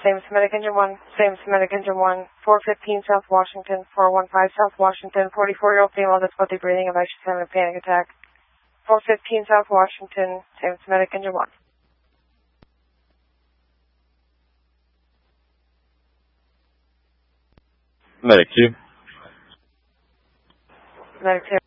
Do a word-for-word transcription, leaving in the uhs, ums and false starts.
Same Semitic Engine one, same Semitic Engine one, four fifteen South Washington, four one five South Washington, forty-four-year-old female, difficulty breathing, advice she's having a panic attack. four fifteen South Washington, same Semitic Engine one. Medic two. Medic two.